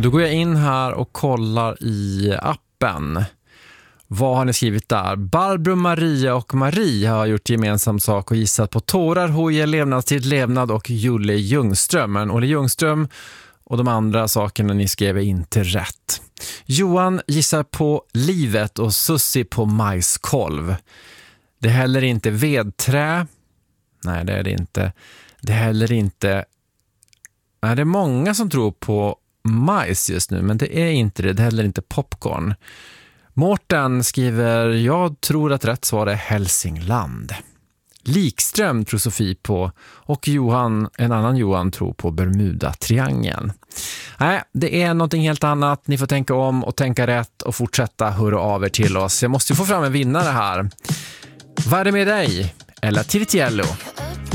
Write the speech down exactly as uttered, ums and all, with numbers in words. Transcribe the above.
Då går jag in här och kollar i appen. Vad har ni skrivit där? Barbro, Maria och Marie har gjort gemensam sak och gissat på tårar, hoja, levnadstid, levnad och Julle Ljungström. Men Olle Ljungström och de andra sakerna ni skrev är inte rätt. Johan gissar på livet och Sussi på majskolv. Det är heller inte vedträ. Nej, det är det inte. Det är heller inte... Nej, det är många som tror på majs just nu, men det är inte det. Det är heller inte popcorn. Mårten skriver, jag tror att rätt svar är Hälsingland. Likström tror Sofie på och Johan, en annan Johan tror på Bermuda-triangeln. Nej, det är någonting helt annat. Ni får tänka om och tänka rätt och fortsätta höra av er till oss. Jag måste ju få fram en vinnare här. Vad är det med dig? Ella Tiritiello.